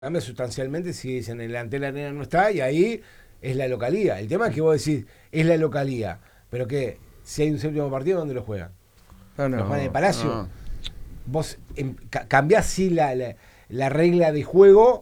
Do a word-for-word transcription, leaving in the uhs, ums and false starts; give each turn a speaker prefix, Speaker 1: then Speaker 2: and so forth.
Speaker 1: Cambia sustancialmente si dicen el Antel Arena no está y ahí es la localía. El tema es que vos decís, es la localía, pero que si hay un séptimo partido, ¿dónde lo juegan?
Speaker 2: No,
Speaker 1: ¿Lo juegan en el
Speaker 2: no,
Speaker 1: Palacio?
Speaker 2: no.
Speaker 1: Vos em, ca- cambiás sí la, la, la regla de juego